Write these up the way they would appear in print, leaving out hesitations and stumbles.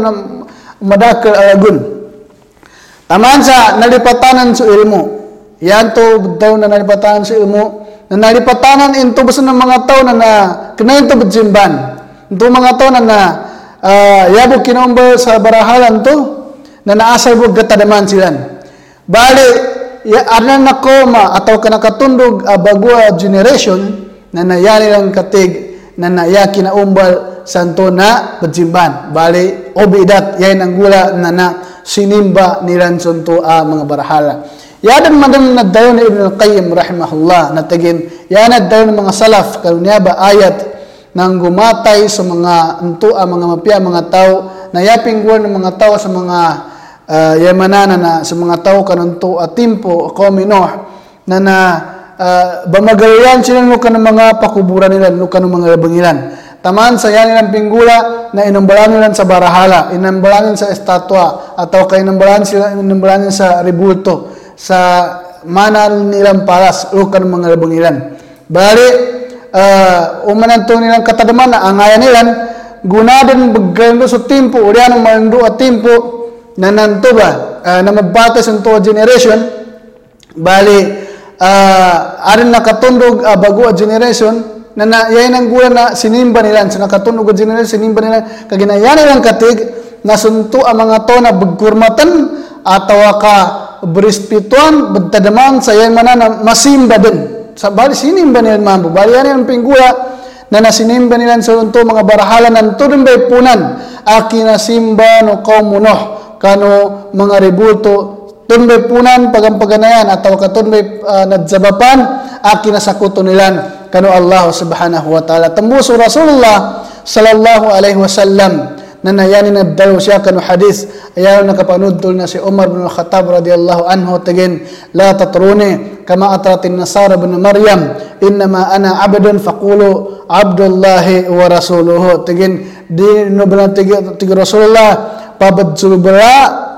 madakal alagun. Taman sa nalipatanan sa ilmu. Yan to daw na nalipatanan sa ilmu. Na nalipatanan into basta ng mga tao na kinain to bajimban. Into mga tao na yabo kinomba sa barahalan to na naasay mo gatadaman silan. Bali, anan na koma atau kanakatundog bagua generation na nayani lang katig na nayaki na umbal santo na bajimban. Bali, obidat yan ang gula na sinimba nilan santo mga barahala. Yadan madam na dayon ni Ibn al-Qayyim rahimahullah na tagin yan dayon ng mga salaf karunya ba ayat nang gumatay sa mga mga mapia mga tao na yaping gula ng mga tao sa mga yamanana na sa mga tao kanunto timpo komino na bamagayan sila no kanang mga pakuburan nila no kanang mga bangilan. Taman sa yan nilang pinggula na inumbalan nila sa barahala, inumbalan sa estatwa atau kay inumbalan sa ribulto sa manal nilang palas o kanang mga bangilan. Bali umananto nilang katadaman na angayan nilang gunadan bagando sa timpo urian ng mandu at timpo na nanto ba na mabatas ang to generation. Bali arin nakatundog bago a generation na yayin ang gula na sinimba nila sa nakatundog a generation sinimba nila kaginayan nilang katig na sunto ang mga to na bagkurmatan ataw ka berispituan betadaman sa yayin manana masimba din sa bali sinimba nila mambo bali yan ang pinggula na nasinimba nila sa sunto mga barahalan ng tudong bay punan akinasimba no kaumunoh kano mga rebulto tunbay punan pagampaganayan atau katunbay nadzabapan akinasakuto nilan kano Allah subhanahu wa ta'ala tembuso Rasulullah sallallahu alaihi wasallam na nayanin na daw siya kano hadis ayaw nakapanudtol na si Umar bin Khattab radiyallahu anhu tagin la tatruni kama atratin nasara bin Maryam innama ana abdun faqulu abdullahi wa rasuluhu tagin di no tigi Rasulullah pabadsulubra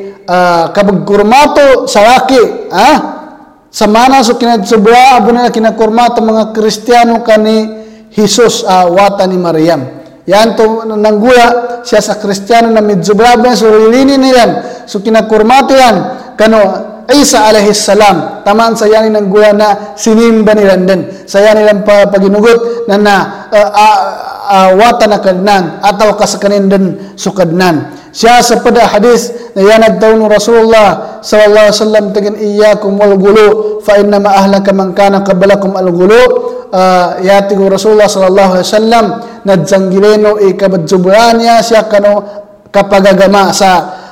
kabagkurmato sa laki sa mana so kinadsubra abo na kinakurmato mga Kristiyano kani Jesus wata ni Maryam yan to nanggula siya sa Kristiyano na midzubra so lilini nilan so kinakurmato yan kano Isa alaihi salam taman sa yan nanggula na sinimba nilan din sa yan nilang paginugot na wata na kadnan ataw kasakanin din sukadnan siya sa pada hadis na yanag daw ni Rasulullah sallallahu alaihi wasallam tagin iyyakum wal ghulu fa inna ma ahlaka man kana qablakum al ghulu yati ko Rasulullah sallallahu alaihi wasallam nadjanggileno ikabadjubranya siya kano kapagagama sa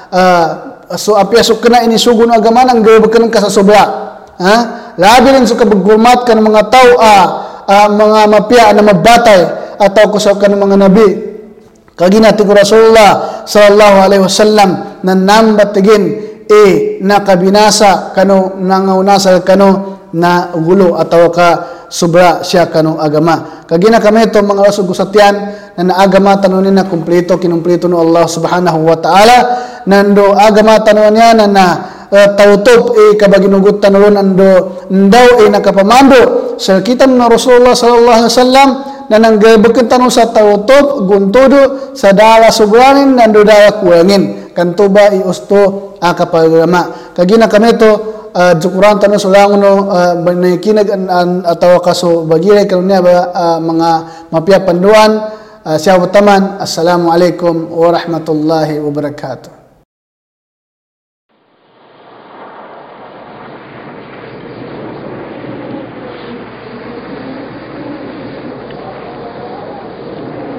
so apya so kana ini sugun agama nang gawakan ka sa sobra labi rin so kabaggumat kan mga tao mga mapya na mabatay ataw ko sa kan mga nabi kaginati ko Rasulullah sallallahu alaihi wasallam na nambat tigin nakabinasa kano nangaunasal kano na gulo ataw ka sobra siya kano agama kagina kami to mga rasug usatyan na naagama tanunin na kumpleto kinumpleto no Allah subhanahu wa ta'ala nando agama tanunin niya na tautob kabaginugot tanuron ando ndaw nakapamando sa kitam na Rasulullah sallallahu alaihi wasallam na nanggabakan tanong sa tautob guntudo sa dala subranin nando daya kuwangin kantuba iusto akapagama kagina kami to jukuran tanong sulangon no banakinag ataw kaso bagilay kanunya mga mapya panduan siya utaman assalamu alaikum warahmatullahi wabarakatuh.